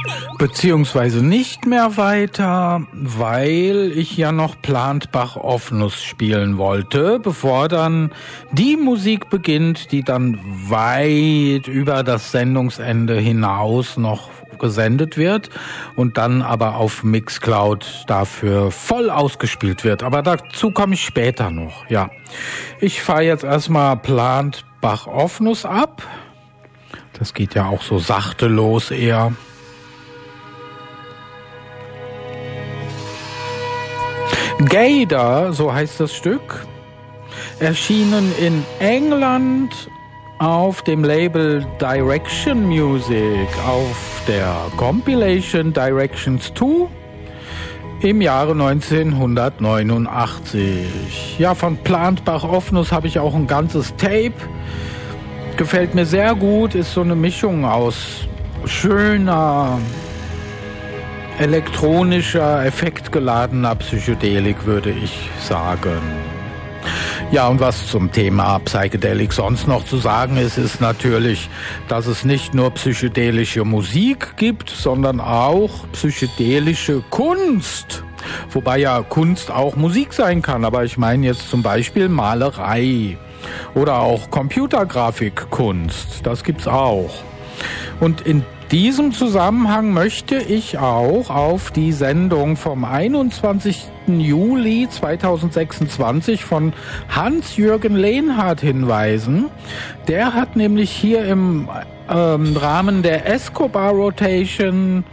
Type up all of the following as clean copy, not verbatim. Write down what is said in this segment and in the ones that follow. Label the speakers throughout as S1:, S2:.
S1: Beziehungsweise nicht mehr weiter, weil ich ja noch Plant Bach Offenus spielen wollte, bevor dann die Musik beginnt, die dann weit über das Sendungsende hinaus noch gesendet wird und dann aber auf Mixcloud dafür voll ausgespielt wird. Aber dazu komme ich später noch, ja. Ich fahre jetzt erstmal Plant Bach Offenus ab. Das geht ja auch so sachte los eher. Gaydar, so heißt das Stück, erschienen in England auf dem Label Direction Music auf der Compilation Directions 2 im Jahre 1989. Ja, von Plant Bach Offenus habe ich auch ein ganzes Tape. Gefällt mir sehr gut, ist so eine Mischung aus schöner, elektronischer, effektgeladener Psychedelik, würde ich sagen. Ja, und was zum Thema Psychedelik sonst noch zu sagen ist, ist natürlich, dass es nicht nur psychedelische Musik gibt, sondern auch psychedelische Kunst. Wobei ja Kunst auch Musik sein kann, aber ich meine jetzt zum Beispiel Malerei oder auch Computergrafikkunst. Das gibt's auch. Und in diesem Zusammenhang möchte ich auch auf die Sendung vom 21. Juli 2026 von Hans-Jürgen Lehnhardt hinweisen. Der hat nämlich hier im Rahmen der Escobar Rotation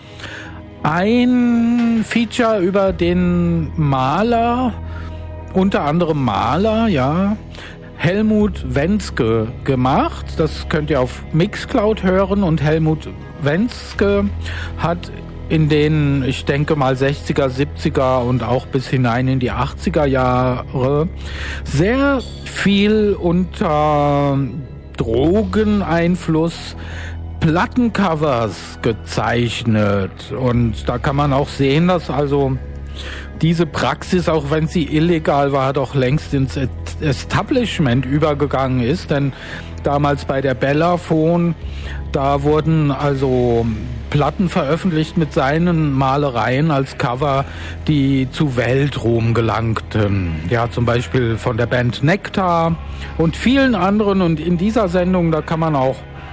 S1: ein Feature über den Maler, unter anderem Maler, ja, Helmut Wentzke gemacht. Das könnt ihr auf Mixcloud hören und Helmut Wentzke hat in den, ich denke mal 60er, 70er und auch bis hinein in die 80er Jahre sehr viel unter Drogeneinfluss Plattencovers gezeichnet. Und da kann man auch sehen, dass also diese Praxis, auch wenn sie illegal war, doch längst ins Establishment übergegangen ist. Denn damals bei der Bellaphon, da wurden also Platten veröffentlicht mit seinen Malereien als Cover, die zu Weltruhm gelangten. Ja, zum Beispiel von der Band Nektar und vielen anderen. Und in dieser Sendung, da kann man auch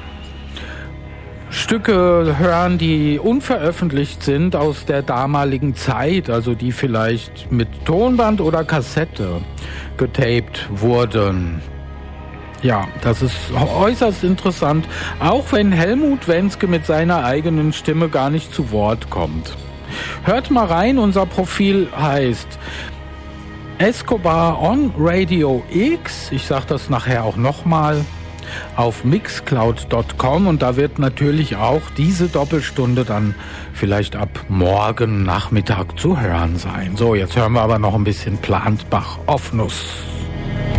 S1: Stücke hören, die unveröffentlicht sind aus der damaligen Zeit, also die vielleicht mit Tonband oder Kassette getaped wurden. Ja, das ist äußerst interessant, auch wenn Helmut Wentzke mit seiner eigenen Stimme gar nicht zu Wort kommt. Hört mal rein, unser Profil heißt Escobar on Radio X. Ich sage das nachher auch nochmal. Auf mixcloud.com und da wird natürlich auch diese Doppelstunde dann vielleicht ab morgen Nachmittag zu hören sein. So, jetzt hören wir aber noch ein bisschen Plant Bach Offenus.